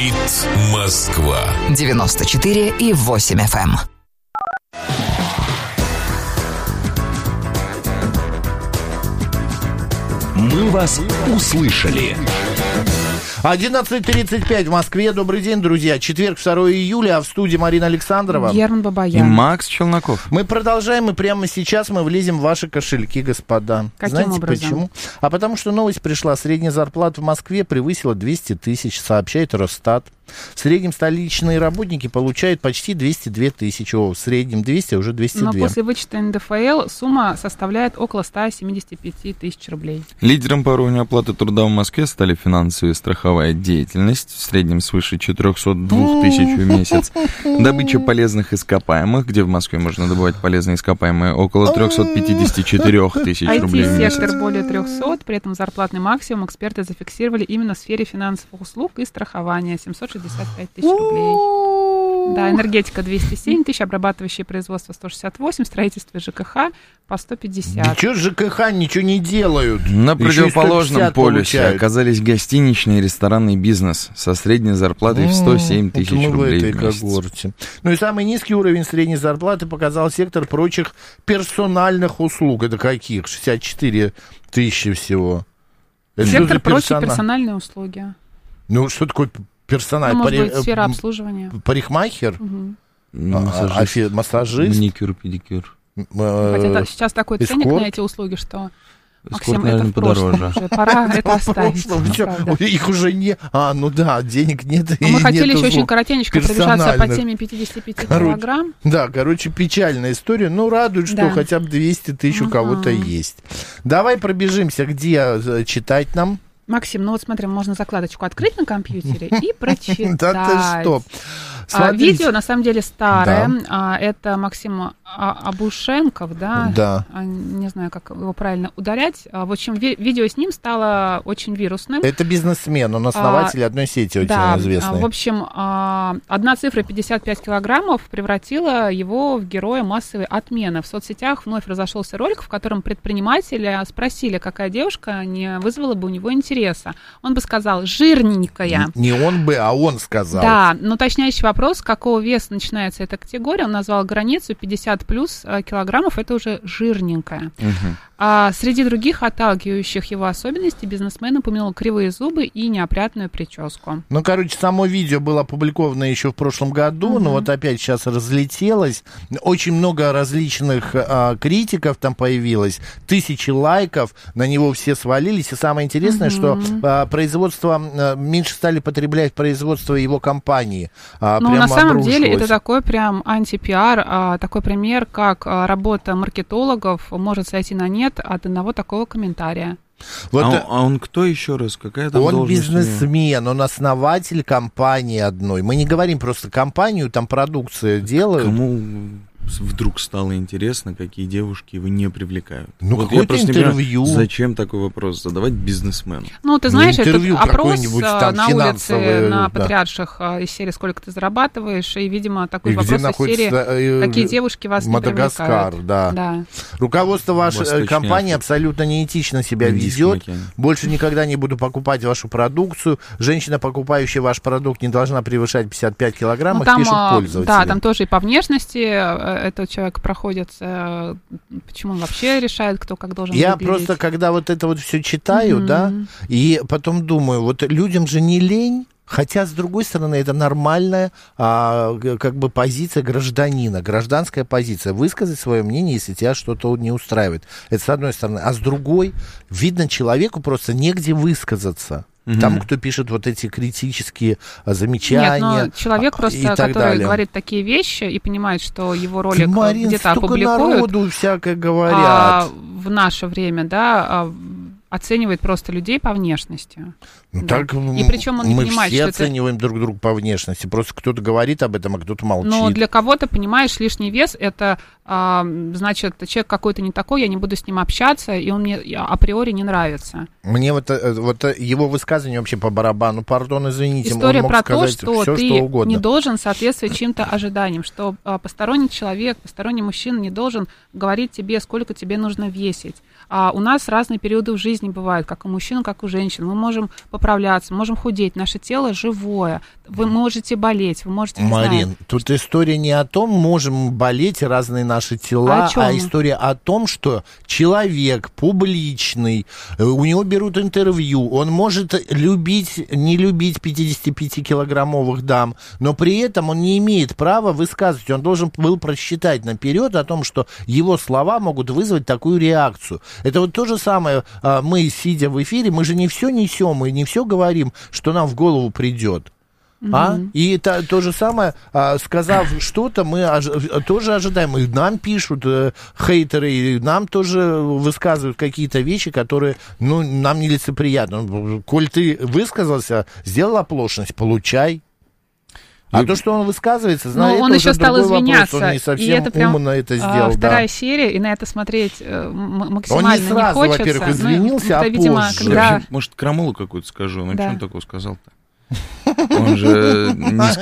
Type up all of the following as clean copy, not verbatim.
Говорит Москва. 94,8 FM. Мы вас услышали. 11:35 в Москве. Добрый день, друзья. Четверг, 2 июля, а в студии Марина Александрова. Герман Бабаян. И Макс Челноков. Мы продолжаем, и прямо сейчас мы влезем в ваши кошельки, господа. Каким Знаете образом? почему? А потому что новость пришла. Средняя зарплата в Москве превысила 200 тысяч, сообщает Росстат. В среднем столичные работники получают почти 202 тысячи. В среднем 200, а уже 202. Но после вычета НДФЛ сумма составляет около 175 тысяч рублей. Лидером по уровню оплаты труда в Москве стали финансовая и страховая деятельность, в среднем свыше 402 тысяч в месяц. Добыча полезных ископаемых, где в Москве можно добывать полезные ископаемые, около 354 тысяч рублей в месяц. IT-сектор более 300, при этом зарплатный максимум эксперты зафиксировали именно в сфере финансовых услуг и страхования, 765 тысяч рублей. Да, энергетика 207 тысяч, обрабатывающее производство 168, строительство ЖКХ по 150. Да что ЖКХ ничего не делают? На Еще и противоположном 150 полюсе получают. оказались гостиничный и ресторанный бизнес со средней зарплатой в 107 тысяч мы рублей в этой в месяц. когорте. Ну и самый низкий уровень средней зарплаты показал сектор прочих персональных услуг. Это каких? 64 тысячи всего. Это что Сектор за прочие персональные услуги. Ну, что такое персональный? Ну, может быть, сфера обслуживания. Парикмахер? Угу. Массажист? Маникюр, педикюр. Хотя сейчас такой ценник эскорт? на эти услуги, что... Эскорт, Максим, наверное, это в прошлом подороже. уже. Пора это оставить. Ой, их уже не... ну да, денег нет. А мы хотели еще очень услуг коротенько пробежаться по персональных. теме 55 Короче, килограмм. Да, печальная история. Ну, радует, что Да. хотя бы 200 тысяч у кого-то есть. Давай пробежимся, где читать нам. Максим, ну вот смотри, можно закладочку открыть на компьютере и прочитать. Да ты что? Смотрите. Видео, на самом деле, старое. Это Максим Абушенков, да? Да. Не знаю, как его правильно ударять. В общем, видео с ним стало очень вирусным. Это бизнесмен, он основатель одной сети очень известной. В общем, одна цифра 55 килограммов превратила его в героя массовой отмены. В соцсетях вновь разошелся ролик, в котором предприниматели спросили, какая девушка не вызвала бы у него интереса. Он бы сказал «жирненькая». Не он бы, а он сказал. Да, но уточняющий вопрос, с какого веса начинается эта категория, он назвал границу 50 плюс килограммов, это уже жирненькая. А среди других отталкивающих его особенностей бизнесмен упомянул кривые зубы и неопрятную прическу. Ну, само видео было опубликовано еще в прошлом году, но вот опять сейчас разлетелось. Очень много различных критиков там появилось, тысячи лайков, на него все свалились. И самое интересное, что производство, меньше стали потреблять производство его компании. Ну, на самом деле, это такой прям антипиар, такой пример, как работа маркетологов может сойти на нет от одного такого комментария. Вот, а он кто еще раз? Какая там он должность? бизнесмен, он основатель компании одной. Мы не говорим просто компанию, там продукция делают. Кому вдруг стало интересно, какие девушки его не привлекают? Ну, вот какое-то я интервью. Не понимаю, зачем такой вопрос задавать бизнесмену? Ну, ты знаешь, интервью этот опрос там на улице, на да. Патриарших из серии «Сколько ты зарабатываешь?» и, видимо, такой и вопрос из серии «Какие девушки вас не Мадагаскар, привлекают?» да. Руководство вашей компании абсолютно неэтично себя ведет. Больше никогда не буду покупать вашу продукцию. Женщина, покупающая ваш продукт, не должна превышать 55 килограмм, там, пишут пользователи. Да, там тоже и по внешности этот человек проходится. Почему он вообще решает, кто как должен выглядеть? Я просто, когда вот это вот все читаю, да, и потом думаю, вот людям же не лень. Хотя, с другой стороны, это нормальная как бы позиция гражданина, гражданская позиция. Высказать свое мнение, если тебя что-то не устраивает. Это с одной стороны. А с другой, видно, человеку просто негде высказаться. Тому, кто пишет вот эти критические замечания. Нет, но человек просто, который говорит такие вещи и понимает, что его ролик Марин, где-то опубликуют. Народу всякое говорят. В наше время, да, оценивает просто людей по внешности. Ну, да. так и причем он не понимает, все что оцениваем друг друга по внешности. Просто кто-то говорит об этом, а кто-то молчит. Но для кого-то, понимаешь, лишний вес это значит, человек какой-то не такой, я не буду с ним общаться, и он мне априори не нравится. Мне вот его высказывание вообще по барабану, пардон, извините. История он мог про то, сказать что все, ты что угодно. не должен соответствовать чьим-то ожиданиям, что посторонний человек, посторонний мужчина не должен говорить тебе, сколько тебе нужно весить. У нас разные периоды в жизни жизни бывают, как у мужчин, как у женщин. Мы можем поправляться, можем худеть, наше тело живое. Вы можете болеть, вы можете... Марин, тут история не о том, можем болеть разные наши тела, а история о том, что человек публичный, у него берут интервью, он может любить, не любить 55-килограммовых дам, но при этом он не имеет права высказывать. Он должен был просчитать наперед о том, что его слова могут вызвать такую реакцию. Это вот то же самое, мы, сидя в эфире, мы же не все несем, мы не все говорим, что нам в голову придет. И то же самое, сказав что-то, мы тоже ожидаем. И нам пишут хейтеры, и нам тоже высказывают какие-то вещи, которые, нам нелицеприятны. Коль ты высказался, сделал оплошность, получай. А то, что он высказывается, знаешь, он еще стал извиняться, вопрос, он не совсем и это прям умно это сделал. Вторая серия, и на это смотреть максимально не сразу, хочется. Во-первых, извинился, а видимо, позже. когда... Может, крамолу какую-то скажу, что он такого сказал-то? Он же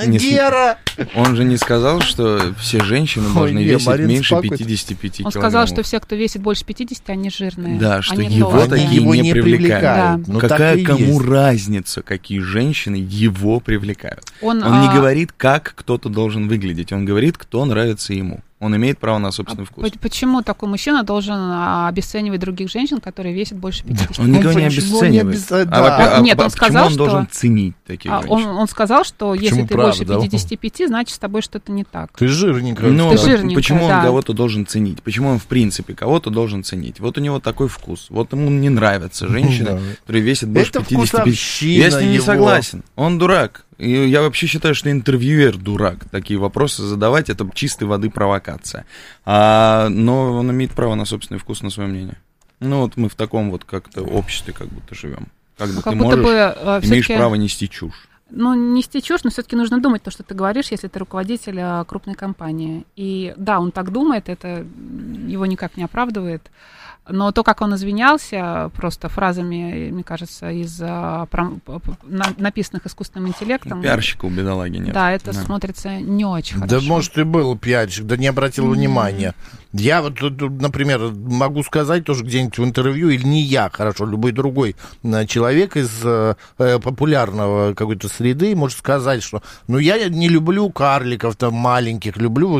не сказал, что все женщины должны весить меньше 55 килограммов. Он сказал, что все, кто весит больше 50, они жирные. Да, что его такие не привлекают. Да. Какая кому разница, какие женщины его привлекают? Он не говорит, как кто-то должен выглядеть, он говорит, кто нравится ему. Он имеет право на собственный вкус. Почему такой мужчина должен обесценивать других женщин, которые весят больше 50? Он никого не обесценивает. Нет, он сказал, почему он должен ценить таких женщин? Он сказал, что если ты больше 55, значит, с тобой что-то не так. Ты жирненькая. Почему он кого-то должен ценить? Почему он, в принципе, кого-то должен ценить? Вот у него такой вкус. Вот ему не нравятся женщины, которые весят больше 55. Я с ним не согласен. Он дурак. И я вообще считаю, что интервьюер дурак. Такие вопросы задавать — это чистой воды провокация. Но он имеет право на собственный вкус, на свое мнение. Вот мы в таком вот как-то обществе как будто живем. Как будто ты имеешь право нести чушь. Нести чушь, но все-таки нужно думать то, что ты говоришь, если ты руководитель крупной компании. И да, он так думает, это его никак не оправдывает. Но то, как он извинялся просто фразами, мне кажется, написанных искусственным интеллектом... Пиарщика у бедолаги нет. Да, это смотрится не очень хорошо. Да, может, и был пиарщик, да не обратил внимания. Я вот, например, могу сказать тоже где-нибудь в интервью, или не я, хорошо, любой другой человек из популярного какой-то среды может сказать, что я не люблю карликов там маленьких, люблю